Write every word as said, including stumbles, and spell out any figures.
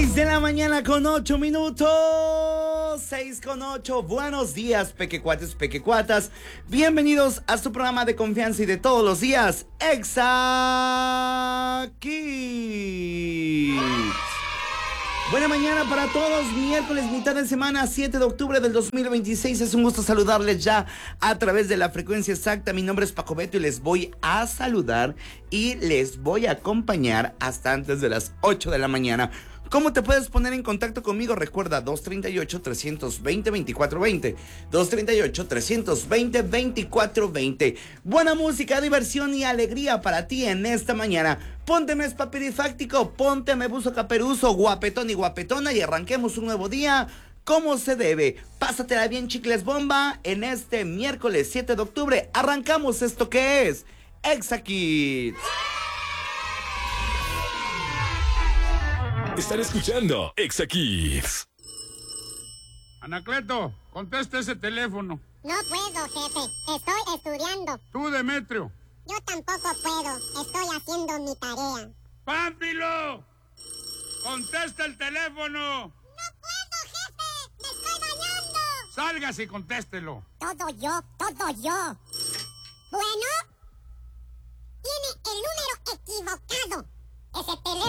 seis de la mañana con ocho minutos. seis con ocho. Buenos días, pequecuates, pequecuatas. Bienvenidos a su programa de confianza y de todos los días, Exa Kids. Buena mañana para todos, miércoles, mitad de semana, siete de octubre del dos mil veintiséis. Es un gusto saludarles ya a través de la frecuencia exacta. Mi nombre es Paco Beto y les voy a saludar y les voy a acompañar hasta antes de las ocho de la mañana. ¿Cómo te puedes poner en contacto conmigo? Recuerda dos treinta y ocho, trescientos veinte, veinticuatro veinte. dos treinta y ocho, trescientos veinte, veinticuatro veinte. Buena música, diversión y alegría para ti en esta mañana. Pónteme espapirifáctico, pónteme buzo caperuso, guapetón y guapetona y arranquemos un nuevo día como se debe. Pásatela bien, chicles bomba, en este miércoles siete de octubre. Arrancamos esto que es Exa Kids. Están escuchando Exa Kids. Anacleto, contesta ese teléfono. No puedo, jefe. Estoy estudiando. Tú, Demetrio. Yo tampoco puedo. Estoy haciendo mi tarea. ¡Pánfilo! ¡Contesta el teléfono! ¡No puedo, jefe! ¡Me estoy bañando! Sálgase y contéstelo. Todo yo, todo yo. Bueno, tiene el número equivocado. Ese teléfono